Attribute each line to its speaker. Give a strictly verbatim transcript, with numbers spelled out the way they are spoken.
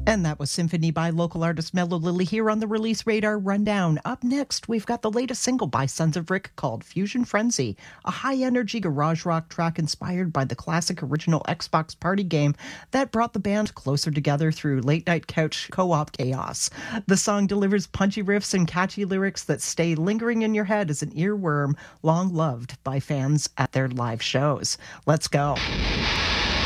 Speaker 1: And that was Symphony by local artist Mellow Lily here on the Release Radar Rundown. Up next, we've got the latest single by Sons of Rick called Fusion Frenzy, a high-energy garage rock track inspired by the classic original Xbox party game that brought the band closer together through late-night couch co-op chaos. The song delivers punchy riffs and catchy lyrics that stay lingering in your head as an earworm long loved by fans at their live shows. Let's go.